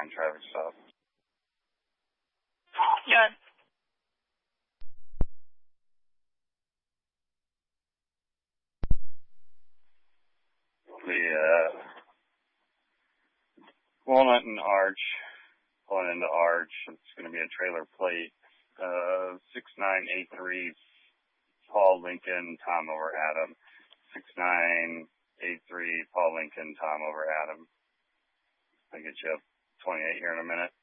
traffic stop. Good. The Walnut and Arch, pulling into Arch. It's going to be a trailer plate, 6983 Paul Lincoln, Tom over Adam. 6983 Paul Lincoln, Tom over Adam. I'll get you up 28 here in a minute.